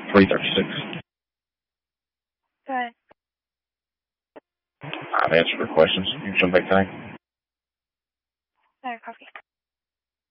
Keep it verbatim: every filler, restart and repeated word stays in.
three thirty-six. Go ahead. I've answered her questions. You can come back time. No, coffee.